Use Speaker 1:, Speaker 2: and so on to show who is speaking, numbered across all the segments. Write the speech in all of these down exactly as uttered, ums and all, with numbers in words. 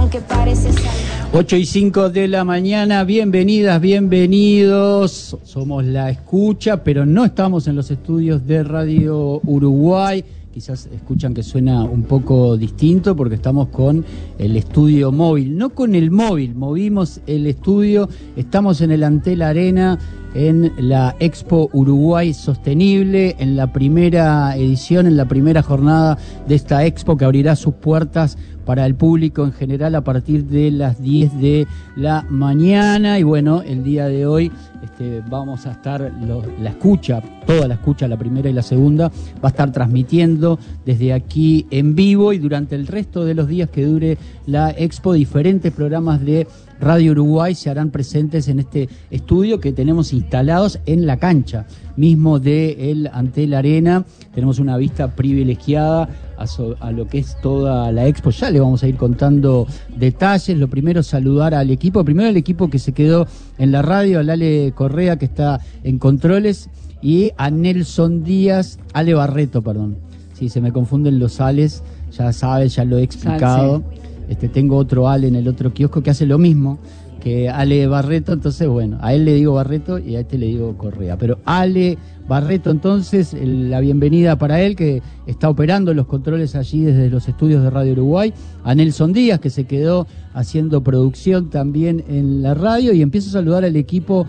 Speaker 1: aunque parece salvar.
Speaker 2: ocho y cinco de la mañana, bienvenidas, bienvenidos. Somos La Escucha, pero no estamos en los estudios de Radio Uruguay. Quizás escuchan que suena un poco distinto porque estamos con el estudio móvil. No con el móvil, movimos el estudio. Estamos en el Antel Arena, en la Expo Uruguay Sostenible, en la primera edición, en la primera jornada de esta Expo que abrirá sus puertas para el público en general a partir de las diez de la mañana. Y bueno, el día de hoy este, vamos a estar, lo, la escucha, toda la escucha, la primera y la segunda, va a estar transmitiendo desde aquí en vivo, y durante el resto de los días que dure la Expo, diferentes programas de Radio Uruguay se harán presentes en este estudio que tenemos instalados en la cancha mismo de el Antel Arena. Tenemos una vista privilegiada a, so, a lo que es toda la Expo. Ya le vamos a ir contando detalles. Lo primero, saludar al equipo. Primero, el equipo que se quedó en la radio, al Ale Correa, que está en controles, y a Nelson Díaz, Ale Barreto, perdón. Sí, se me confunden los Ales, ya sabes, ya lo he explicado. Sí. Este, tengo otro Ale en el otro kiosco que hace lo mismo que Ale Barreto, entonces bueno, a él le digo Barreto y a este le digo Correa. Pero Ale Barreto, entonces, la bienvenida para él, que está operando los controles allí desde los estudios de Radio Uruguay. A Nelson Díaz, que se quedó haciendo producción también en la radio. Y empiezo a saludar al equipo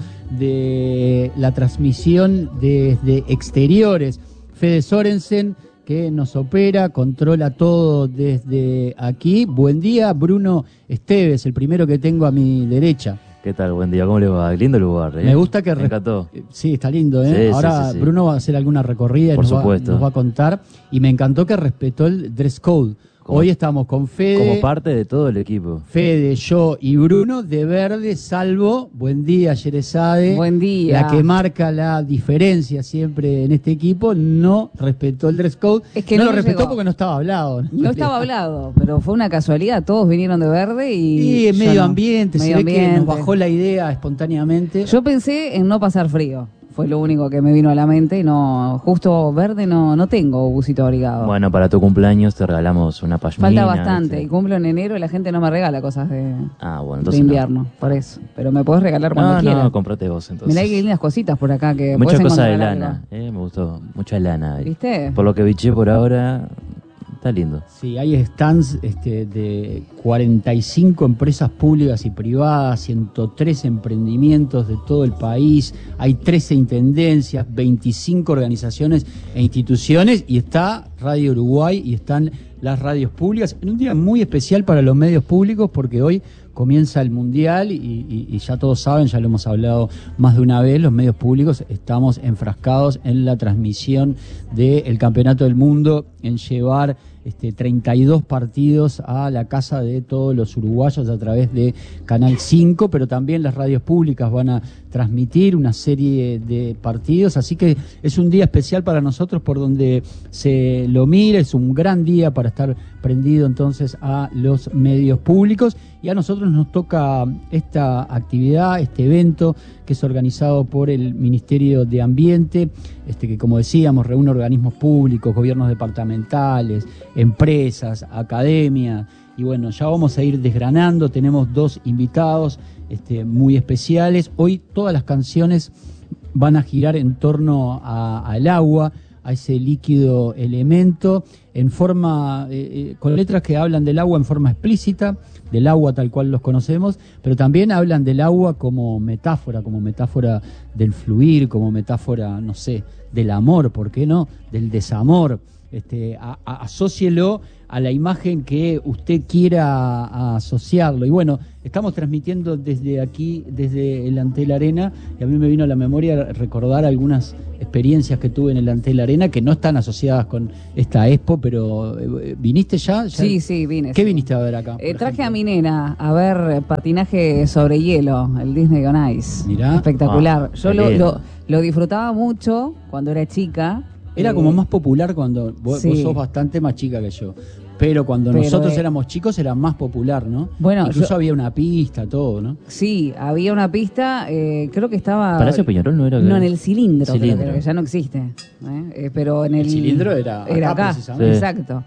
Speaker 2: de la transmisión desde exteriores. Fede Sorensen, que nos opera, controla todo desde aquí. Buen día, Bruno Esteves, el primero que tengo a mi derecha.
Speaker 3: ¿Qué tal? Buen día, ¿cómo le va? Lindo lugar, ¿eh?
Speaker 2: Me gusta que...
Speaker 3: Me encantó.
Speaker 2: Sí, está lindo, ¿eh?
Speaker 3: Sí,
Speaker 2: Ahora
Speaker 3: sí, sí, sí.
Speaker 2: Bruno va a hacer alguna recorrida y
Speaker 3: Por
Speaker 2: nos va,
Speaker 3: supuesto.
Speaker 2: nos va a contar. Y me encantó que respetó el dress code.
Speaker 3: Como,
Speaker 2: Hoy estamos con Fede,
Speaker 3: como parte de todo el equipo.
Speaker 2: Fede, yo y Bruno de verde, salvo, buen día, Yerezade.
Speaker 4: Buen día.
Speaker 2: La que marca la diferencia siempre en este equipo, no respetó el dress code.
Speaker 4: Es que
Speaker 2: no,
Speaker 4: no
Speaker 2: lo respetó
Speaker 4: llegó.
Speaker 2: porque no estaba hablado.
Speaker 4: No estaba hablado, pero fue una casualidad. Todos vinieron de verde y...
Speaker 2: Y en
Speaker 4: yo
Speaker 2: medio
Speaker 4: no.
Speaker 2: ambiente,
Speaker 4: Medio
Speaker 2: se ve
Speaker 4: ambiente.
Speaker 2: que nos bajó la idea espontáneamente.
Speaker 4: Yo pensé en no pasar frío. Fue lo único que me vino a la mente. No, justo verde no, no tengo busito abrigado.
Speaker 3: Bueno, para tu cumpleaños te regalamos una pashmina.
Speaker 4: Falta bastante.
Speaker 3: ¿viste?
Speaker 4: Y cumplo en enero y la gente no me regala cosas de,
Speaker 3: Ah, bueno,
Speaker 4: de
Speaker 3: entonces
Speaker 4: invierno.
Speaker 3: no.
Speaker 4: Por eso. Pero me podés regalar cuando
Speaker 3: No,
Speaker 4: quieras.
Speaker 3: no, comprate vos entonces.
Speaker 4: Mirá que lindas cositas por acá que
Speaker 3: Mucha
Speaker 4: podés
Speaker 3: cosa de
Speaker 4: encontrar
Speaker 3: lana,
Speaker 4: algo.
Speaker 3: eh, me gustó. Mucha lana. ahí.
Speaker 4: ¿Viste?
Speaker 3: Por lo que biché por ahora, está lindo.
Speaker 2: Sí, hay stands este, de cuarenta y cinco empresas públicas y privadas, ciento tres emprendimientos de todo el país, hay trece intendencias, veinticinco organizaciones e instituciones, y está Radio Uruguay y están las radios públicas, en un día muy especial para los medios públicos, porque hoy comienza el Mundial y, y, y ya todos saben, ya lo hemos hablado más de una vez, los medios públicos estamos enfrascados en la transmisión del Campeonato del Mundo, en llevar este, treinta y dos partidos a la casa de todos los uruguayos a través de Canal cinco, pero también las radios públicas van a transmitir una serie de partidos, así que es un día especial para nosotros por donde se lo mire, es un gran día para estar prendido entonces a los medios públicos, y a nosotros nos toca esta actividad, este evento que es organizado por el Ministerio de Ambiente, este que como decíamos reúne organismos públicos, gobiernos departamentales, empresas, academias, y bueno, ya vamos a ir desgranando. Tenemos dos invitados este, muy especiales. Hoy todas las canciones van a girar en torno a, al agua, a ese líquido elemento, en forma, eh, con letras que hablan del agua en forma explícita, del agua tal cual los conocemos, pero también hablan del agua como metáfora, como metáfora del fluir, como metáfora, no sé, del amor, ¿por qué no? Del desamor. Este, a, a, asócielo a la imagen que usted quiera a asociarlo. Y bueno, estamos transmitiendo desde aquí, desde el Antel Arena, y a mí me vino a la memoria recordar algunas experiencias que tuve en el Antel Arena que no están asociadas con esta expo, pero eh, ¿viniste ya? ¿Ya?
Speaker 4: Sí, sí, vine.
Speaker 2: ¿Qué
Speaker 4: sí.
Speaker 2: viniste a ver acá?
Speaker 4: Eh, traje a mi nena a ver patinaje sobre hielo, el Disney on Ice.
Speaker 2: Mirá.
Speaker 4: Espectacular.
Speaker 3: Ah,
Speaker 4: Yo
Speaker 3: qué
Speaker 4: lo,
Speaker 3: lindo.
Speaker 4: lo, lo disfrutaba mucho cuando era chica.
Speaker 2: Era
Speaker 4: Eh,
Speaker 2: como más popular cuando vos,
Speaker 4: sí.
Speaker 2: vos sos bastante más chica que yo, pero cuando
Speaker 4: Pero,
Speaker 2: nosotros
Speaker 4: eh,
Speaker 2: éramos chicos era más popular, ¿no?
Speaker 4: Bueno,
Speaker 2: incluso
Speaker 4: yo-
Speaker 2: había una pista, todo, ¿no?
Speaker 4: Sí, había una pista, eh, creo que estaba...
Speaker 3: Palacio Peñarol no era...
Speaker 4: No, en el cilindro, creo
Speaker 3: Cilindro.
Speaker 4: que, que ya no existe. ¿eh? Eh, pero en el...
Speaker 2: El cilindro era acá,
Speaker 4: Era acá,
Speaker 2: precisamente.
Speaker 3: Sí.
Speaker 4: exacto.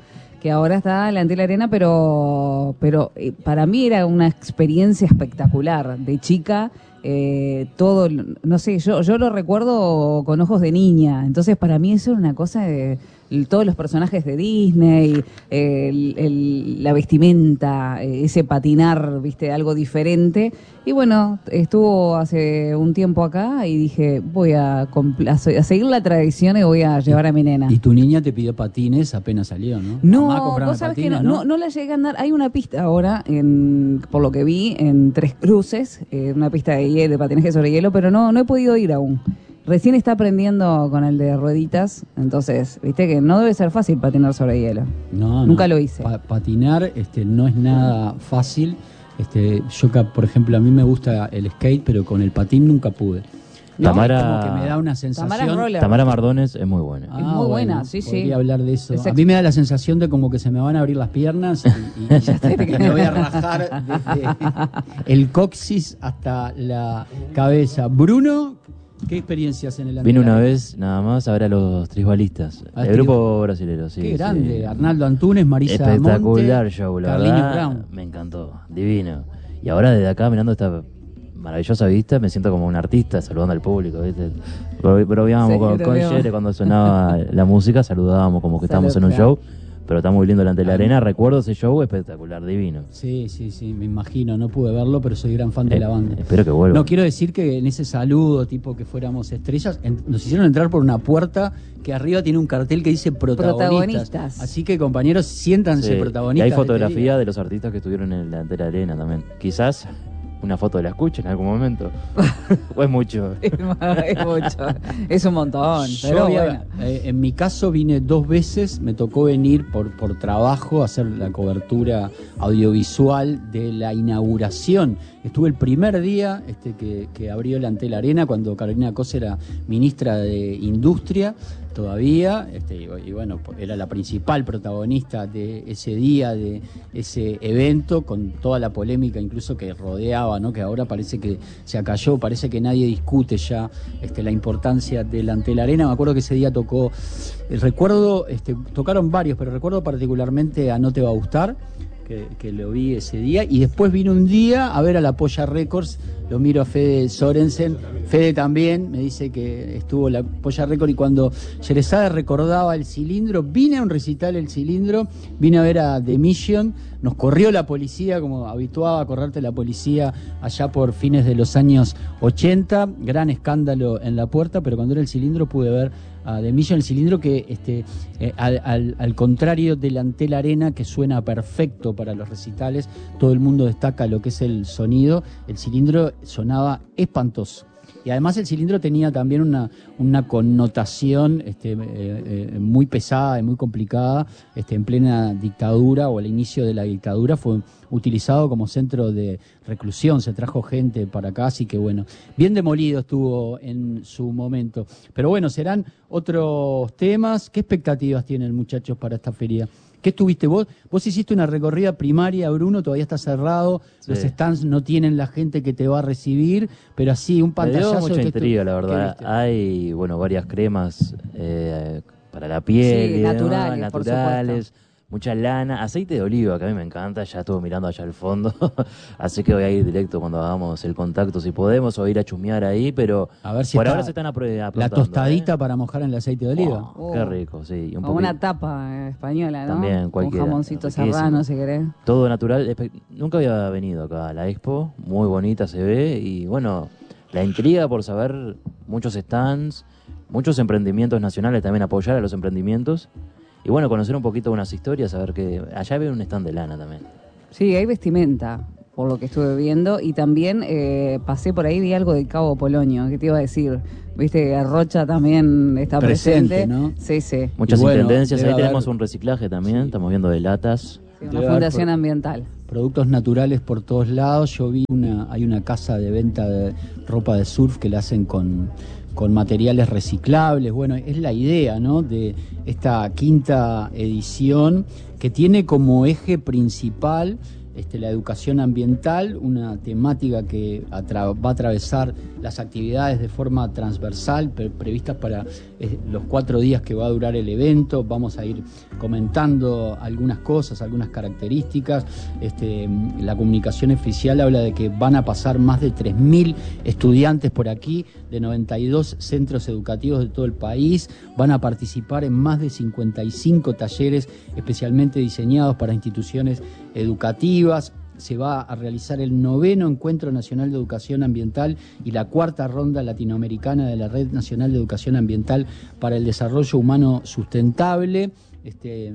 Speaker 4: que ahora está en la Antel Arena, pero, pero eh, para mí era una experiencia espectacular. De chica, eh, todo, no sé, yo, yo lo recuerdo con ojos de niña, entonces para mí eso era una cosa de... todos los personajes de Disney, el, el, la vestimenta, ese patinar, viste, algo diferente. Y bueno, estuvo hace un tiempo acá y dije, voy a, a seguir la tradición y voy a llevar a mi nena.
Speaker 2: Y tu niña te pidió patines apenas salió, ¿no?
Speaker 4: No,
Speaker 2: Mamá,
Speaker 4: vos sabés
Speaker 2: patines,
Speaker 4: que no, no, no la llegué a andar. Hay una pista ahora, en, por lo que vi, en Tres Cruces, eh, una pista de hielo, de patinaje sobre hielo, pero no, no he podido ir aún. Recién está aprendiendo con el de rueditas, entonces, viste que no debe ser fácil patinar sobre hielo.
Speaker 2: No,
Speaker 4: Nunca
Speaker 2: no.
Speaker 4: lo hice.
Speaker 2: Pa patinar este, no es nada fácil. Este, yo, por ejemplo, a mí me gusta el skate, pero con el patín nunca pude.
Speaker 3: No, Tamara,
Speaker 2: como que me da una sensación.
Speaker 4: Tamara,
Speaker 3: Tamara Mardones es muy buena.
Speaker 2: Ah,
Speaker 4: es muy
Speaker 2: bueno,
Speaker 4: buena, sí,
Speaker 2: podría
Speaker 4: sí.
Speaker 2: hablar de eso.
Speaker 4: Es
Speaker 2: A mí me da la sensación de como que se me van a abrir las piernas y, y,
Speaker 4: Ya sé
Speaker 2: y
Speaker 4: que-
Speaker 2: me voy a rajar desde el coxis hasta la cabeza. Bruno, ¿qué experiencias en el
Speaker 3: Vine una
Speaker 2: Antel?
Speaker 3: vez nada más a ver a los trisbalistas.
Speaker 2: Ah,
Speaker 3: El
Speaker 2: tri-
Speaker 3: grupo brasilero, sí.
Speaker 2: Qué
Speaker 3: sí.
Speaker 2: grande. Arnaldo Antunes, Marisa
Speaker 3: Espectacular
Speaker 2: Monte,
Speaker 3: show, la
Speaker 2: Carliños
Speaker 3: verdad.
Speaker 2: Brown.
Speaker 3: Me encantó, divino. Y ahora desde acá mirando esta maravillosa vista me siento como un artista saludando al público, ¿viste? Bro- Bromeábamos
Speaker 4: Sí,
Speaker 3: con,
Speaker 4: lo
Speaker 3: con
Speaker 4: veo.
Speaker 3: Jere cuando sonaba la música, saludábamos como que estábamos en un
Speaker 4: Salud,
Speaker 3: show, pero está muy lindo delante de la arena. Recuerdo ese show espectacular, divino.
Speaker 2: Sí, sí, sí, me imagino. No pude verlo, pero soy gran fan de
Speaker 3: Eh,
Speaker 2: la banda.
Speaker 3: espero que vuelva.
Speaker 2: No, quiero decir que en ese saludo, tipo que fuéramos estrellas, en- nos hicieron entrar por una puerta que arriba tiene un cartel que dice protagonistas.
Speaker 4: Protagonistas.
Speaker 2: Así que, compañeros, siéntanse
Speaker 3: Sí,
Speaker 2: protagonistas.
Speaker 3: y hay
Speaker 2: de este
Speaker 3: fotografía
Speaker 2: día.
Speaker 3: de los artistas que estuvieron en la, de la arena también. Quizás una foto de la escucha en algún momento. O es mucho.
Speaker 4: Es mucho, es un montón.
Speaker 2: Yo
Speaker 4: Pero
Speaker 2: había-
Speaker 4: bueno.
Speaker 2: eh, en mi caso vine dos veces, me tocó venir por, por trabajo a hacer la cobertura audiovisual de la inauguración. Estuve el primer día este, que, que abrió la Antel Arena, cuando Carolina Cos era ministra de Industria todavía, este, y, y bueno, era la principal protagonista de ese día, de ese evento, con toda la polémica incluso que rodeaba, ¿no? Que ahora parece que se acalló, parece que nadie discute ya este, la importancia de la Antel Arena. Me acuerdo que ese día tocó, eh, recuerdo, este, tocaron varios, pero recuerdo particularmente a No Te Va a Gustar, que, que lo vi ese día, y después vine un día a ver a la Polla Records, lo miro a Fede Sorensen, Fede también me dice que estuvo la Polla Records, y cuando Yerezade recordaba el cilindro, vine a un recital El Cilindro, vine a ver a The Mission, nos corrió la policía, como habituaba a correrte la policía allá por fines de los años ochenta, gran escándalo en la puerta, pero cuando era El Cilindro pude ver a The Mission, El Cilindro, que este eh, al, al, al contrario del Antel Arena, que suena perfecto para los recitales, todo el mundo destaca lo que es el sonido. El Cilindro sonaba espantoso. Y además el Cilindro tenía también una, una connotación este, eh, eh, muy pesada y muy complicada. Este, en plena dictadura o al inicio de la dictadura fue utilizado como centro de reclusión, se trajo gente para acá, así que bueno, bien demolido estuvo en su momento. Pero bueno, serán otros temas. ¿Qué expectativas tienen, muchachos, para esta feria? ¿Qué estuviste vos? Vos hiciste una recorrida primaria, Bruno, todavía está cerrado,
Speaker 3: Sí.
Speaker 2: los stands no tienen la gente que te va a recibir, pero así un
Speaker 3: Me
Speaker 2: pantallazo.
Speaker 3: dio mucha
Speaker 2: de qué
Speaker 3: intriga,
Speaker 2: estu-
Speaker 3: la
Speaker 2: ¿qué
Speaker 3: verdad.
Speaker 2: viste?
Speaker 3: Hay, bueno, varias cremas eh, para la piel.
Speaker 4: Sí,
Speaker 3: y demás,
Speaker 4: naturales, por
Speaker 3: naturales, mucha lana, aceite de oliva, que a mí me encanta, ya estuve mirando allá al fondo. Así que voy a ir directo cuando hagamos el contacto, si podemos, o ir a chusmear ahí, pero
Speaker 2: A ver si
Speaker 3: por
Speaker 2: está
Speaker 3: ahora se están apro-
Speaker 2: la
Speaker 3: aprontando,
Speaker 2: tostadita
Speaker 3: ¿eh?
Speaker 2: para mojar en el aceite de oliva.
Speaker 3: Oh, qué rico, sí. y un
Speaker 4: O
Speaker 3: poquito-
Speaker 4: una tapa eh, española, ¿no?
Speaker 3: También,
Speaker 4: Un
Speaker 3: cualquiera,
Speaker 4: jamoncito
Speaker 3: riquísimo.
Speaker 4: serrano, si querés.
Speaker 3: Todo natural. espe- Nunca había venido acá a la expo, muy bonita se ve y bueno, la intriga por saber muchos stands, muchos emprendimientos nacionales, también apoyar a los emprendimientos y bueno, conocer un poquito unas historias, saber que allá había un stand de lana también.
Speaker 4: Sí, hay vestimenta, por lo que estuve viendo, y también eh, pasé por ahí, vi algo de Cabo Polonio, ¿qué te iba a decir? Viste, Rocha también está
Speaker 2: Presente,
Speaker 4: presente.
Speaker 2: ¿no?
Speaker 4: Sí, sí.
Speaker 3: Muchas
Speaker 2: Y bueno,
Speaker 3: intendencias, ahí
Speaker 2: debe haber-
Speaker 3: tenemos un reciclaje también,
Speaker 2: Sí.
Speaker 3: estamos viendo de latas.
Speaker 4: Sí,
Speaker 2: Debe
Speaker 4: una
Speaker 2: haber
Speaker 4: fundación
Speaker 2: por-
Speaker 4: ambiental.
Speaker 2: Productos naturales por todos lados. Yo vi una, hay una casa de venta de ropa de surf que la hacen con, con materiales reciclables. Bueno, es la idea, ¿no?, de esta quinta edición, que tiene como eje principal este, la educación ambiental, una temática que atra- va a atravesar las actividades de forma transversal, pre- previstas para eh, los cuatro días que va a durar el evento. Vamos a ir comentando algunas cosas, algunas características. Este, la comunicación oficial habla de que van a pasar más de tres mil estudiantes por aquí, de noventa y dos centros educativos de todo el país. Van a participar en más de cincuenta y cinco talleres especialmente diseñados para instituciones educativas. Se va a realizar el noveno Encuentro Nacional de Educación Ambiental y la cuarta ronda latinoamericana de la Red Nacional de Educación Ambiental para el Desarrollo Humano Sustentable. Este,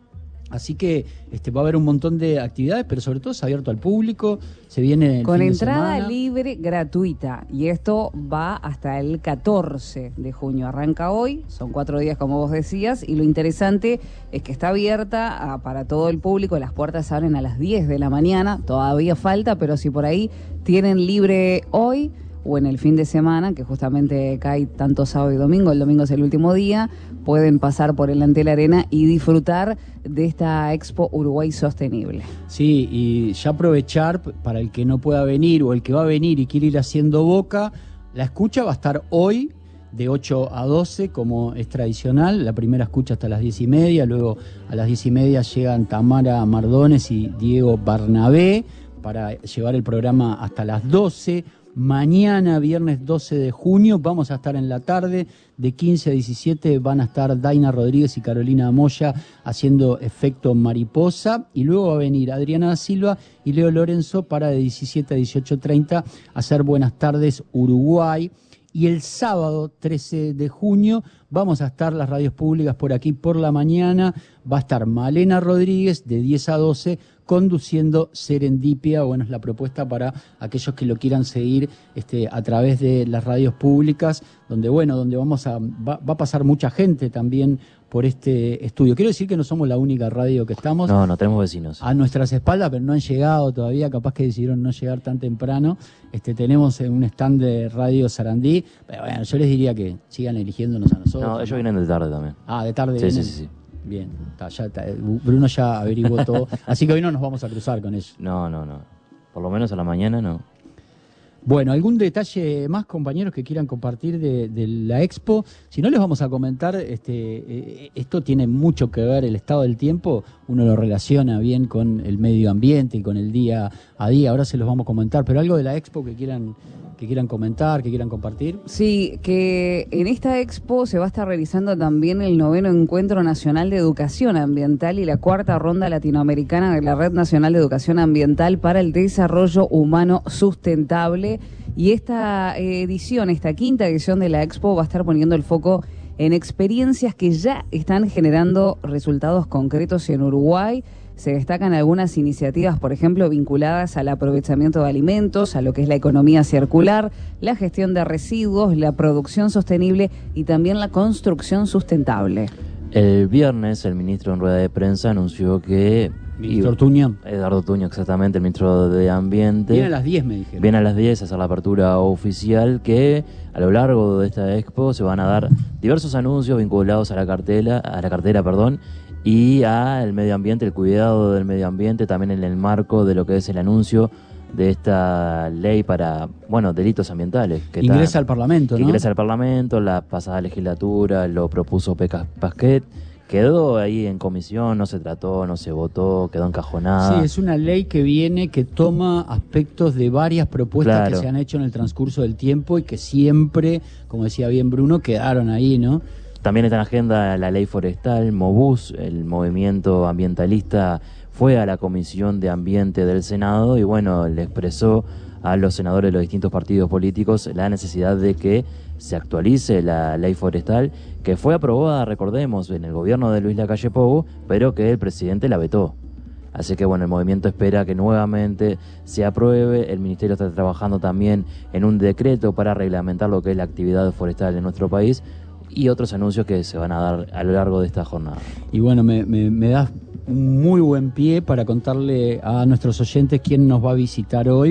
Speaker 2: así que este, va a haber un montón de actividades, pero sobre todo es abierto al público. Se viene el
Speaker 4: con
Speaker 2: fin de
Speaker 4: entrada
Speaker 2: semana.
Speaker 4: libre, gratuita, y esto va hasta el catorce de junio. Arranca hoy, son cuatro días como vos decías, y lo interesante es que está abierta a, para todo el público. Las puertas se abren a las diez de la mañana, todavía falta, pero si por ahí tienen libre hoy o en el fin de semana, que justamente cae tanto sábado y domingo, el domingo es el último día, pueden pasar por el Antel Arena y disfrutar de esta Expo Uruguay Sostenible.
Speaker 2: Sí, y ya aprovechar para el que no pueda venir o el que va a venir y quiere ir haciendo boca, la escucha va a estar hoy de ocho a doce, como es tradicional. La primera escucha hasta las diez y media, luego a las diez y media llegan Tamara Mardones y Diego Barnabé para llevar el programa hasta las doce. Mañana, viernes doce de junio, vamos a estar en la tarde, de quince a diecisiete van a estar Daina Rodríguez y Carolina Moya haciendo efecto mariposa, y luego va a venir Adriana da Silva y Leo Lorenzo para de diecisiete a dieciocho treinta hacer Buenas Tardes Uruguay. Y el sábado trece de junio vamos a estar las radios públicas por aquí por la mañana. Va a estar Malena Rodríguez de diez a doce conduciendo Serendipia. Bueno, es la propuesta para aquellos que lo quieran seguir este, a través de las radios públicas, donde bueno, donde vamos a va, va a pasar mucha gente también por este estudio. Quiero decir que no somos la única radio que estamos.
Speaker 3: No, no tenemos vecinos.
Speaker 2: A nuestras espaldas, pero no han llegado todavía, capaz que decidieron no llegar tan temprano. Este, tenemos un stand de Radio Sarandí, pero bueno, yo les diría que sigan eligiéndonos a nosotros.
Speaker 3: No, ellos
Speaker 2: ¿no?
Speaker 3: vienen de tarde también.
Speaker 2: Ah, de tarde.
Speaker 3: Sí,
Speaker 2: vienen.
Speaker 3: sí, sí, sí.
Speaker 2: Bien, está, ya está, Bruno ya averiguó todo, así que hoy no nos vamos a cruzar con ellos.
Speaker 3: No, no, no. Por lo menos a la mañana no.
Speaker 2: Bueno, ¿algún detalle más, compañeros, que quieran compartir de, de la Expo? Si no, les vamos a comentar, este, eh, esto tiene mucho que ver, el estado del tiempo, uno lo relaciona bien con el medio ambiente y con el día a día, ahora se los vamos a comentar, pero algo de la Expo que quieran que quieran comentar, que quieran compartir.
Speaker 4: Sí, que en esta Expo se va a estar realizando también el noveno Encuentro Nacional de Educación Ambiental y la cuarta ronda latinoamericana de la Red Nacional de Educación Ambiental para el Desarrollo Humano Sustentable. Y esta edición, esta quinta edición de la Expo va a estar poniendo el foco en experiencias que ya están generando resultados concretos en Uruguay. Se destacan algunas iniciativas, por ejemplo, vinculadas al aprovechamiento de alimentos, a lo que es la economía circular, la gestión de residuos, la producción sostenible y también la construcción sustentable.
Speaker 3: El viernes el ministro en rueda de prensa anunció que...
Speaker 2: Ministro Ortuño.
Speaker 3: Eduardo Ortuño, exactamente, el ministro de Ambiente.
Speaker 2: Viene a las diez, me dijeron.
Speaker 3: Viene a las diez a hacer la apertura oficial, que a lo largo de esta expo se van a dar diversos anuncios vinculados a la cartela, a la cartera, perdón, y al medio ambiente, el cuidado del medio ambiente, también en el marco de lo que es el anuncio de esta ley para, bueno, delitos ambientales. Que
Speaker 2: ingresa
Speaker 3: está,
Speaker 2: al Parlamento,
Speaker 3: que
Speaker 2: ¿no?
Speaker 3: Ingresa al Parlamento, la pasada legislatura lo propuso Pecas Pasquet, quedó ahí en comisión, no se trató, no se votó, quedó encajonada.
Speaker 2: Sí, es una ley que viene, que toma aspectos de varias propuestas
Speaker 3: Claro.
Speaker 2: que se han hecho en el transcurso del tiempo y que siempre, como decía bien Bruno, quedaron ahí, ¿no?
Speaker 3: También está en agenda la ley forestal, Mobús, el movimiento ambientalista, fue a la Comisión de Ambiente del Senado y bueno, le expresó a los senadores de los distintos partidos políticos la necesidad de que se actualice la ley forestal, que fue aprobada, recordemos, en el gobierno de Luis Lacalle Pou, pero que el presidente la vetó. Así que bueno, el movimiento espera que nuevamente se apruebe. El ministerio está trabajando también en un decreto para reglamentar lo que es la actividad forestal en nuestro país y otros anuncios que se van a dar a lo largo de esta jornada.
Speaker 2: Y bueno, me, me, me das un muy buen pie para contarle a nuestros oyentes quién nos va a visitar hoy,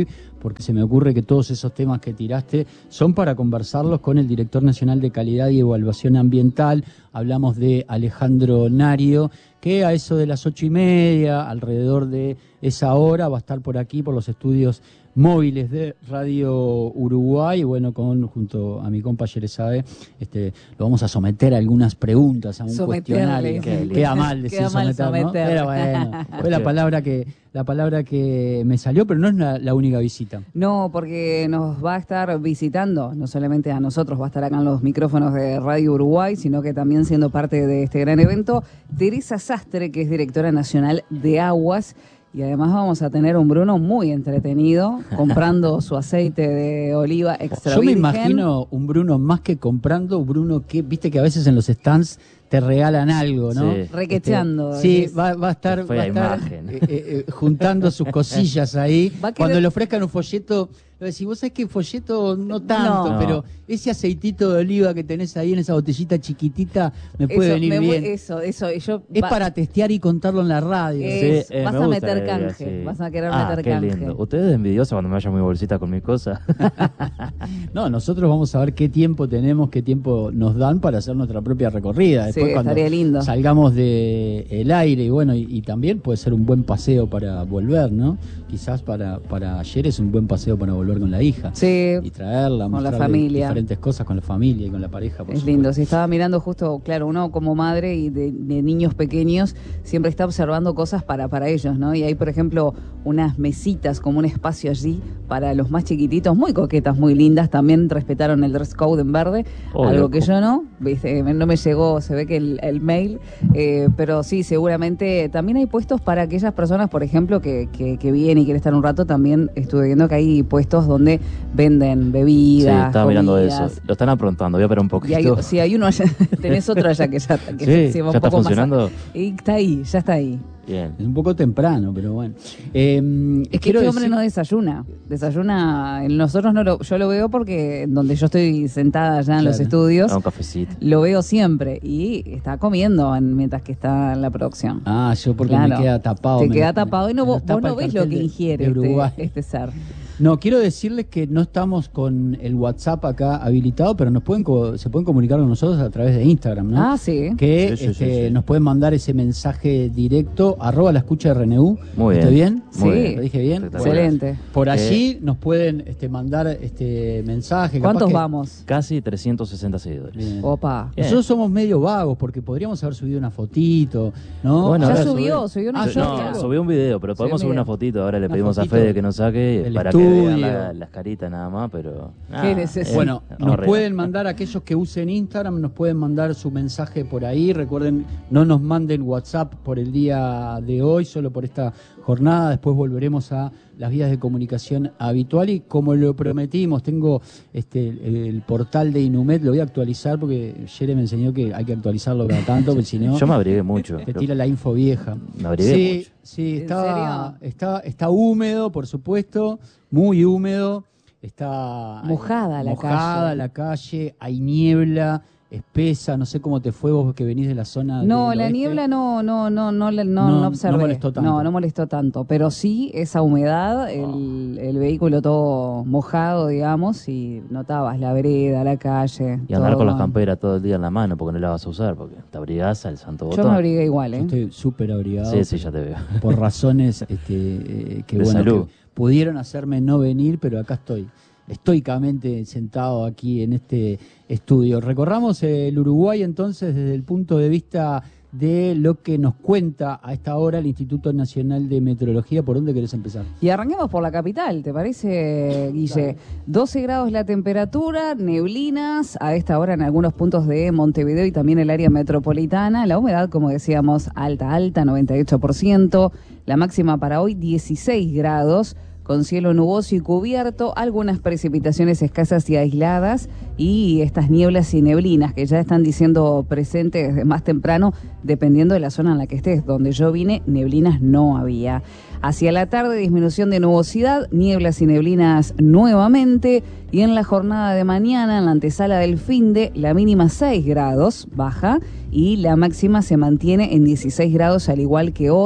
Speaker 2: porque se me ocurre que todos esos temas que tiraste son para conversarlos con el Director Nacional de Calidad y Evaluación Ambiental. Hablamos de Alejandro Nario, que a eso de las ocho y media, alrededor de esa hora, va a estar por aquí, por los estudios móviles de Radio Uruguay. Bueno, con junto a mi compa Yeresabe, este, lo vamos a someter a algunas preguntas, a un
Speaker 4: Someterle.
Speaker 2: cuestionario. Queda, queda mal decir
Speaker 4: Queda mal
Speaker 2: someter, ¿no?
Speaker 4: someter.
Speaker 2: Pero bueno, fue la palabra que la palabra que me salió, pero no es la, la única visita.
Speaker 4: No, porque nos va a estar visitando, no solamente a nosotros, va a estar acá en los micrófonos de Radio Uruguay, sino que también siendo parte de este gran evento, Teresa Sastre, que es directora nacional de Aguas. Y además vamos a tener un Bruno muy entretenido, comprando su aceite de oliva extra
Speaker 2: Yo me
Speaker 4: virgen.
Speaker 2: imagino un Bruno más que comprando, Bruno que, viste que a veces en los stands te regalan algo, ¿no?
Speaker 3: Sí.
Speaker 4: Requeteando.
Speaker 2: Este, sí,
Speaker 4: Es-
Speaker 2: va, va a estar,
Speaker 3: Qué fea
Speaker 2: va a estar
Speaker 3: imagen.
Speaker 2: eh, eh, eh, juntando sus cosillas ahí.
Speaker 4: Va a querer-
Speaker 2: Cuando le ofrezcan un folleto, le voy a decir, vos sabés que folleto no tanto,
Speaker 3: No.
Speaker 2: pero ese aceitito de oliva que tenés ahí en esa botellita chiquitita me puede
Speaker 4: eso,
Speaker 2: venir
Speaker 4: me voy-
Speaker 2: bien.
Speaker 4: Eso, eso. y yo
Speaker 2: Es
Speaker 4: va-
Speaker 2: para testear y contarlo en la radio.
Speaker 4: Eh, Es-
Speaker 3: Sí, eh,
Speaker 4: vas
Speaker 3: me
Speaker 4: a
Speaker 3: gusta
Speaker 4: meter
Speaker 3: la idea,
Speaker 4: canje,
Speaker 3: sí.
Speaker 4: vas a querer
Speaker 3: Ah,
Speaker 4: meter
Speaker 3: qué
Speaker 4: canje.
Speaker 3: lindo. Ustedes envidiosos cuando me vaya mi bolsita con mi cosa.
Speaker 2: No, nosotros vamos a ver qué tiempo tenemos, qué tiempo nos dan para hacer nuestra propia recorrida. Después,
Speaker 4: Sí,
Speaker 2: cuando
Speaker 4: estaría lindo.
Speaker 2: salgamos de el aire y bueno, y, y también puede ser un buen paseo para volver, ¿no? Quizás para, para ayer es un buen paseo para volver con la hija.
Speaker 4: Sí,
Speaker 2: Y traerla,
Speaker 4: con la
Speaker 2: mostrarle
Speaker 4: familia.
Speaker 2: diferentes cosas con la familia y con la pareja. por
Speaker 4: es
Speaker 2: supuesto.
Speaker 4: lindo. Si estaba mirando justo, claro, uno como madre y de, de niños pequeños siempre está observando cosas para, para ellos, ¿no? Y hay, por ejemplo, unas mesitas como un espacio allí para los más chiquititos, muy coquetas, muy lindas. También respetaron el dress code en verde,
Speaker 3: Obvio.
Speaker 4: algo que yo no, ¿viste? No me llegó, se ve que el, el mail, eh, pero sí, seguramente también hay puestos para aquellas personas, por ejemplo, que, que, que vienen y quieren estar un rato. También estuve viendo que hay puestos donde venden
Speaker 3: Sí,
Speaker 4: bebidas,
Speaker 3: estaba mirando
Speaker 4: comidas.
Speaker 3: eso. Lo están aprontando, voy a esperar un
Speaker 4: Y
Speaker 3: poquito.
Speaker 4: hay, sí, hay uno allá, tenés otro allá que ya, que
Speaker 3: Sí,
Speaker 4: se va un
Speaker 3: ¿ya está
Speaker 4: poco más a-
Speaker 3: funcionando?
Speaker 4: y está ahí, ya está ahí.
Speaker 3: Bien.
Speaker 2: Es un poco temprano, pero bueno. Eh,
Speaker 4: Es que
Speaker 2: quiero
Speaker 4: este hombre
Speaker 2: decir-
Speaker 4: no desayuna. Desayuna, nosotros no lo, yo lo veo porque donde yo estoy sentada allá en los
Speaker 2: Claro.
Speaker 4: estudios,
Speaker 3: Ah, un cafecito.
Speaker 4: lo veo siempre y está comiendo en- mientras que está en la producción.
Speaker 2: Ah, yo porque
Speaker 4: Claro.
Speaker 2: me queda tapado.
Speaker 4: Te
Speaker 2: me-
Speaker 4: queda
Speaker 2: me-
Speaker 4: tapado y no,
Speaker 2: me
Speaker 4: vos,
Speaker 2: tapa
Speaker 4: vos no
Speaker 2: el
Speaker 4: ves lo
Speaker 2: cartel
Speaker 4: que
Speaker 2: de-
Speaker 4: ingiere
Speaker 2: de Uruguay.
Speaker 4: este, este ser.
Speaker 2: No, quiero decirles que no estamos con el WhatsApp acá habilitado, pero nos pueden co- se pueden comunicar con nosotros a través de Instagram, ¿no?
Speaker 4: Ah, sí.
Speaker 2: Que
Speaker 3: Sí, sí,
Speaker 2: este,
Speaker 3: sí, sí.
Speaker 2: nos pueden mandar ese mensaje directo, arroba la escucha de R N U.
Speaker 3: Muy
Speaker 2: ¿Estoy
Speaker 3: bien.
Speaker 2: bien?
Speaker 4: Sí.
Speaker 3: Muy bien.
Speaker 2: ¿Lo dije bien?
Speaker 3: Espectacular.
Speaker 4: Excelente.
Speaker 2: Por
Speaker 3: Eh,
Speaker 2: allí nos pueden este, mandar este mensaje. capaz
Speaker 4: ¿Cuántos
Speaker 2: que-
Speaker 4: vamos?
Speaker 3: Casi trescientos sesenta seguidores.
Speaker 2: Bien.
Speaker 4: Opa.
Speaker 3: Bien.
Speaker 2: Nosotros somos medio vagos porque podríamos haber subido una fotito, ¿no?
Speaker 3: Bueno,
Speaker 4: Ya
Speaker 3: ahora
Speaker 4: subió, subió una
Speaker 2: Ah,
Speaker 3: Yo-
Speaker 4: historia.
Speaker 3: no, subí un video, pero podemos
Speaker 4: Subí un
Speaker 3: subir una
Speaker 4: video.
Speaker 3: fotito. Ahora le
Speaker 2: Una
Speaker 3: pedimos
Speaker 2: fotito
Speaker 3: a Fede que nos saque
Speaker 2: del
Speaker 3: para que vean
Speaker 2: estudio.
Speaker 3: la- las caritas nada más, pero...
Speaker 4: Qué
Speaker 3: ah,
Speaker 4: necesidad.
Speaker 3: eh,
Speaker 2: Bueno,
Speaker 3: vamos
Speaker 2: nos
Speaker 3: arriba.
Speaker 2: pueden mandar aquellos que usen Instagram, nos pueden mandar su mensaje por ahí. Recuerden, no nos manden WhatsApp por el día de hoy, solo por esta jornada. Después volveremos a las vías de comunicación habitual y como lo prometimos, tengo este el, el portal de Inumet, lo voy a actualizar porque Jere me enseñó que hay que actualizarlo cada tanto, porque si no
Speaker 3: Yo me abrigué mucho.
Speaker 2: te tira la info vieja.
Speaker 3: Me abrigué
Speaker 2: Sí,
Speaker 3: mucho.
Speaker 2: sí,
Speaker 4: ¿En
Speaker 2: está,
Speaker 4: serio?
Speaker 2: está, está húmedo, por supuesto, muy húmedo. Está
Speaker 4: Mojada la
Speaker 2: mojada
Speaker 4: calle.
Speaker 2: la calle, hay niebla espesa, no sé cómo te fue vos que venís de la zona
Speaker 4: No,
Speaker 2: del
Speaker 4: la
Speaker 2: oeste.
Speaker 4: niebla no, no, no, no, la- no,
Speaker 2: No,
Speaker 4: no observé.
Speaker 2: no molestó tanto.
Speaker 4: No, no molestó tanto. Pero sí esa humedad, el, el vehículo todo mojado, digamos, y notabas la vereda, la calle.
Speaker 3: Y andar
Speaker 4: todo.
Speaker 3: con las camperas todo el día en la mano porque no la vas a usar, porque te abrigás al santo
Speaker 4: Yo
Speaker 3: botón.
Speaker 4: me abrigué igual,
Speaker 2: Yo
Speaker 4: ¿eh?
Speaker 2: estoy súper abrigado.
Speaker 3: Sí, sí, ya te veo.
Speaker 2: Por razones este, eh, que,
Speaker 3: De
Speaker 2: bueno,
Speaker 3: salud.
Speaker 2: que pudieron hacerme no venir, pero acá estoy, estoicamente sentado aquí en este estudio. Recorramos el Uruguay entonces desde el punto de vista de lo que nos cuenta a esta hora el Instituto Nacional de Meteorología. ¿Por dónde querés empezar?
Speaker 4: Y arranquemos por la capital, ¿te parece, Guille? doce grados la temperatura, neblinas a esta hora en algunos puntos de Montevideo y también el área metropolitana. La humedad, como decíamos, alta, alta, noventa y ocho por ciento. La máxima para hoy, dieciséis grados, con cielo nuboso y cubierto, algunas precipitaciones escasas y aisladas y estas nieblas y neblinas que ya están diciendo presentes desde más temprano, dependiendo de la zona en la que estés. Donde yo vine, neblinas no había. Hacia la tarde, disminución de nubosidad, nieblas y neblinas nuevamente. Y en la jornada de mañana, en la antesala del finde, la mínima seis grados, baja, y la máxima se mantiene en dieciséis grados, al igual que hoy.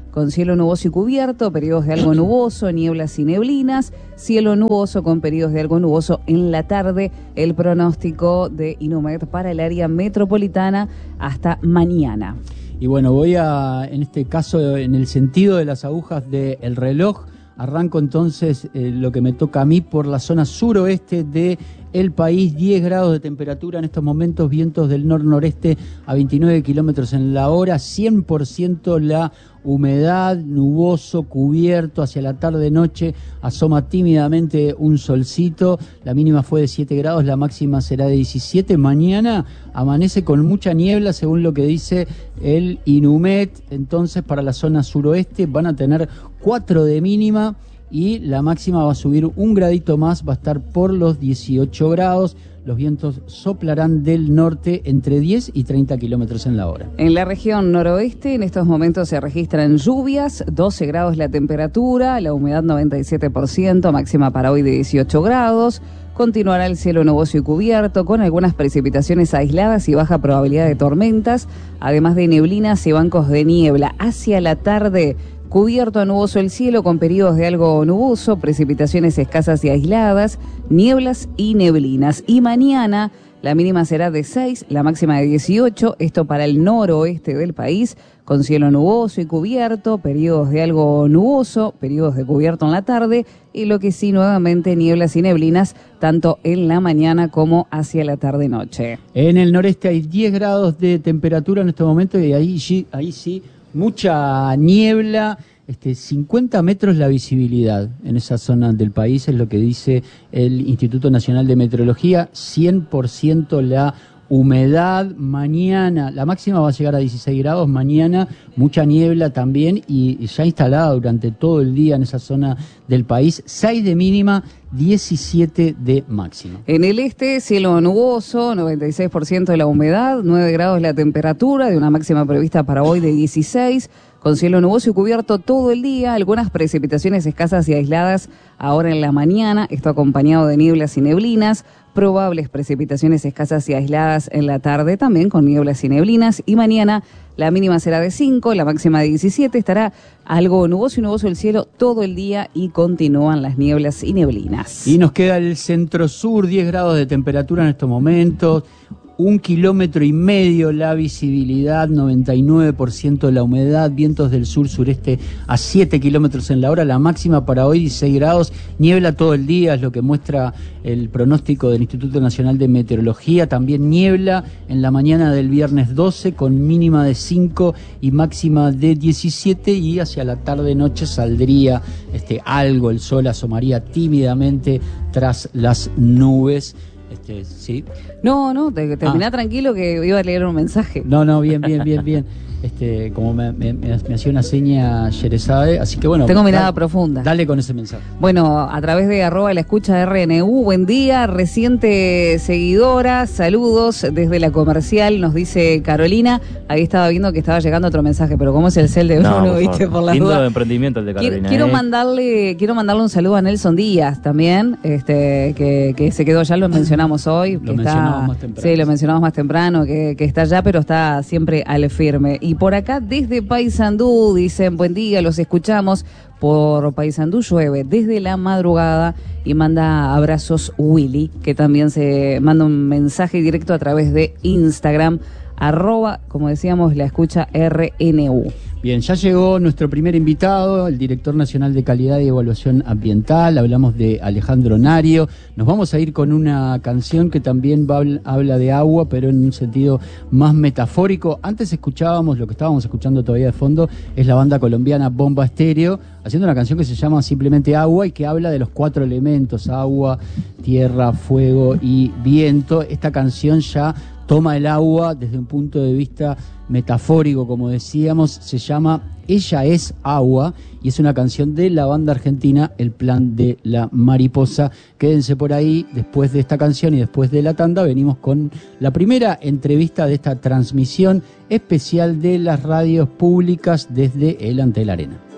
Speaker 4: con cielo nuboso y cubierto, periodos de algo nuboso, nieblas y neblinas, cielo nuboso con periodos de algo nuboso en la tarde. El pronóstico de Inumet para el área metropolitana hasta mañana.
Speaker 2: Y bueno, voy a, en este caso, en el sentido de las agujas del reloj, arranco entonces eh, lo que me toca a mí por la zona suroeste de el país, diez grados de temperatura en estos momentos, vientos del nor-noreste a veintinueve kilómetros en la hora, cien por ciento la humedad, nuboso, cubierto, hacia la tarde-noche asoma tímidamente un solcito, la mínima fue de siete grados, la máxima será de diecisiete, mañana amanece con mucha niebla según lo que dice el Inumet, entonces para la zona suroeste van a tener cuatro de mínima, y la máxima va a subir un gradito más, va a estar por los dieciocho grados. Los vientos soplarán del norte entre diez y treinta kilómetros en la hora.
Speaker 4: En la región noroeste en estos momentos se registran lluvias, doce grados la temperatura, la humedad noventa y siete por ciento, máxima para hoy de dieciocho grados. Continuará el cielo nuboso y cubierto con algunas precipitaciones aisladas y baja probabilidad de tormentas, además de neblinas y bancos de niebla. Hacia la tarde, cubierto a nuboso el cielo con periodos de algo nuboso, precipitaciones escasas y aisladas, nieblas y neblinas. Y mañana la mínima será de seis, la máxima de dieciocho, esto para el noroeste del país, con cielo nuboso y cubierto, periodos de algo nuboso, periodos de cubierto en la tarde, y lo que sí, nuevamente nieblas y neblinas, tanto en la mañana como hacia la tarde-noche.
Speaker 2: En el noreste hay diez grados de temperatura en este momento y ahí, ahí sí, mucha niebla, este, cincuenta metros la visibilidad en esa zona del país, es lo que dice el Instituto Nacional de Meteorología, cien por ciento la humedad. Mañana, la máxima va a llegar a dieciséis grados, mañana mucha niebla también y ya instalada durante todo el día en esa zona del país, seis de mínima, diecisiete de máxima.
Speaker 4: En el este, cielo nuboso, noventa y seis por ciento de la humedad, nueve grados la temperatura, de una máxima prevista para hoy de dieciséis, con cielo nuboso y cubierto todo el día, algunas precipitaciones escasas y aisladas ahora en la mañana, esto acompañado de nieblas y neblinas, probables precipitaciones escasas y aisladas en la tarde, también con nieblas y neblinas, y mañana la mínima será de cinco, la máxima de diecisiete, estará algo nuboso y nuboso el cielo todo el día y continúan las nieblas y neblinas.
Speaker 2: Y nos queda el centro-sur, diez grados de temperatura en estos momentos, un kilómetro y medio la visibilidad, noventa y nueve por ciento la humedad, vientos del sur-sureste a siete kilómetros en la hora, la máxima para hoy dieciséis grados, niebla todo el día, es lo que muestra el pronóstico del Instituto Nacional de Meteorología, también niebla en la mañana del viernes doce con mínima de cinco y máxima de diecisiete, y hacia la tarde-noche saldría este, algo, el sol asomaría tímidamente tras las nubes. Este, ¿sí?
Speaker 4: No, no, te, terminá ah. tranquilo que iba a leer un mensaje.
Speaker 2: No, no, bien, bien, bien, bien. Este, como me, me, me hacía una seña Sherezade, así que bueno.
Speaker 4: Tengo mirada
Speaker 2: dale,
Speaker 4: profunda.
Speaker 2: Dale con ese mensaje.
Speaker 4: Bueno, a través de arroba la escucha R N U, buen día, reciente seguidora, saludos desde la comercial, nos dice Carolina. Ahí estaba viendo que estaba llegando otro mensaje, pero ¿cómo es el cel de Bruno?
Speaker 3: No, por
Speaker 4: ¿Viste? Por la
Speaker 3: lindo
Speaker 4: duda.
Speaker 3: de emprendimiento el de Carolina.
Speaker 4: Quiero, quiero
Speaker 3: ¿eh?
Speaker 4: mandarle, quiero mandarle un saludo a Nelson Díaz también, este, que, que se quedó, ya lo mencionamos hoy.
Speaker 2: Lo
Speaker 4: que
Speaker 2: mencionamos
Speaker 4: está,
Speaker 2: más temprano.
Speaker 4: Sí, lo mencionamos más temprano, que, que está allá, pero está siempre al firme. Y por acá, desde de Paysandú, dicen, buen día, los escuchamos. Por Paysandú llueve desde la madrugada y manda abrazos Willy, que también se manda un mensaje directo a través de Instagram, arroba, como decíamos, la escucha R N U.
Speaker 2: Bien, ya llegó nuestro primer invitado, el director nacional de calidad y evaluación ambiental. Hablamos de Alejandro Nario. Nos vamos a ir con una canción que también va, habla de agua, pero en un sentido más metafórico. Antes escuchábamos, lo que estábamos escuchando todavía de fondo, es la banda colombiana Bomba Estéreo, haciendo una canción que se llama simplemente Agua y que habla de los cuatro elementos, agua, tierra, fuego y viento. Esta canción ya toma el agua desde un punto de vista metafórico, como decíamos, se llama Ella es Agua y es una canción de la banda argentina El Plan de la Mariposa. Quédense por ahí, después de esta canción y después de la tanda venimos con la primera entrevista de esta transmisión especial de las radios públicas desde el Ante la Arena.